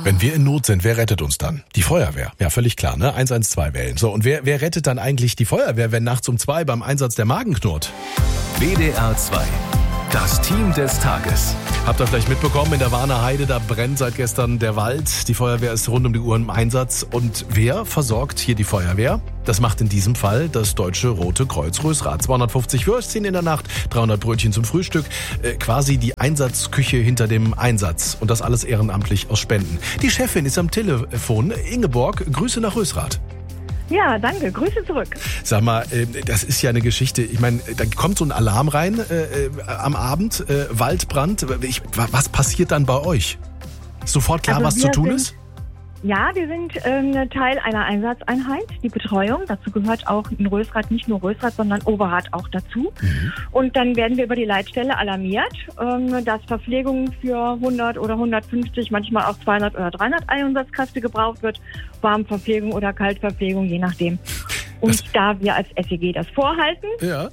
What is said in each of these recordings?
Wenn wir in Not sind, wer rettet uns dann? Die Feuerwehr. Ja, völlig klar, ne? 112 wählen. So, und wer rettet dann eigentlich die Feuerwehr, wenn nachts um 2 beim Einsatz der Magen knurrt? WDR 2. Das Team des Tages. Habt ihr vielleicht mitbekommen, in der Warner Heide, da brennt seit gestern der Wald. Die Feuerwehr ist rund um die Uhr im Einsatz. Und wer versorgt hier die Feuerwehr? Das macht in diesem Fall das Deutsche Rote Kreuz Rösrath. 250 Würstchen in der Nacht, 300 Brötchen zum Frühstück. Quasi die Einsatzküche hinter dem Einsatz. Und das alles ehrenamtlich aus Spenden. Die Chefin ist am Telefon. Ingeborg, Grüße nach Rösrath. Ja, danke. Grüße zurück. Sag mal, das ist ja eine Geschichte. Ich meine, da kommt so ein Alarm rein am Abend, Waldbrand. Was passiert dann bei euch? Sofort klar, was zu tun ist? Ja, wir sind Teil einer Einsatzeinheit, die Betreuung. Dazu gehört auch in Rösrath, nicht nur Rösrath, sondern Overath auch dazu. Mhm. Und dann werden wir über die Leitstelle alarmiert, dass Verpflegung für 100 oder 150, manchmal auch 200 oder 300 Einsatzkräfte gebraucht wird. Warmverpflegung oder Kaltverpflegung, je nachdem. Und da wir als SEG das vorhalten,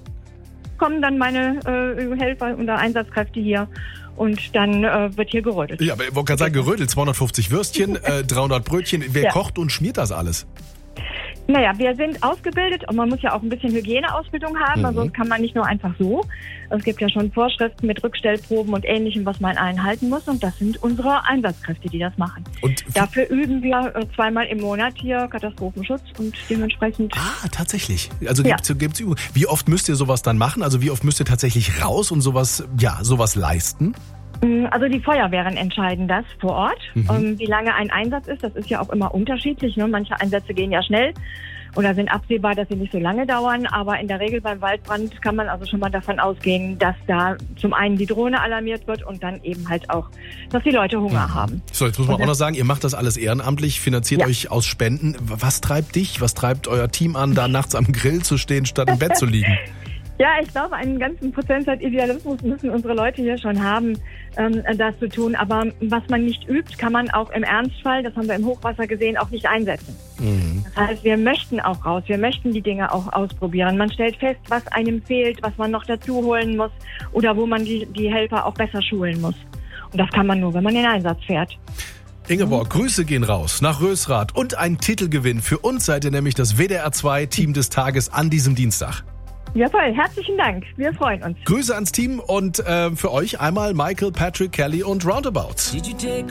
kommen dann meine Helfer oder Einsatzkräfte hier. Und dann wird hier gerödelt. Ja, aber ich wollte gerade sagen, gerödelt, 250 Würstchen, 300 Brötchen. Wer kocht und schmiert das alles? Naja, wir sind ausgebildet und man muss ja auch ein bisschen Hygieneausbildung haben. Also das kann man nicht nur einfach so. Es gibt ja schon Vorschriften mit Rückstellproben und Ähnlichem, was man einhalten muss. Und das sind unsere Einsatzkräfte, die das machen. Und dafür üben wir 2-mal im Monat hier Katastrophenschutz und dementsprechend... Ah, tatsächlich. Also gibt's Übungen. Wie oft müsst ihr sowas dann machen? Also wie oft müsst ihr tatsächlich raus und sowas leisten? Also die Feuerwehren entscheiden das vor Ort. Wie lange ein Einsatz ist, das ist ja auch immer unterschiedlich. Ne? Manche Einsätze gehen ja schnell oder sind absehbar, dass sie nicht so lange dauern. Aber in der Regel beim Waldbrand kann man also schon mal davon ausgehen, dass da zum einen die Drohne alarmiert wird und dann eben halt auch, dass die Leute Hunger haben. So, jetzt muss man auch noch sagen, ihr macht das alles ehrenamtlich, finanziert euch aus Spenden. Was treibt dich, was treibt euer Team an, da nachts am Grill zu stehen, statt im Bett zu liegen? Ja, ich glaube, einen ganzen Prozentsatz Idealismus müssen unsere Leute hier schon haben, das zu tun. Aber was man nicht übt, kann man auch im Ernstfall, das haben wir im Hochwasser gesehen, auch nicht einsetzen. Das heißt, wir möchten auch raus, wir möchten die Dinge auch ausprobieren. Man stellt fest, was einem fehlt, was man noch dazu holen muss oder wo man die Helfer auch besser schulen muss. Und das kann man nur, wenn man in den Einsatz fährt. Ingeborg, Grüße gehen raus nach Rösrath und ein Titelgewinn. Für uns seid ihr nämlich das WDR 2 Team des Tages an diesem Dienstag. Ja, toll. Herzlichen Dank. Wir freuen uns. Grüße ans Team und für euch einmal Michael, Patrick, Kelly und Roundabouts.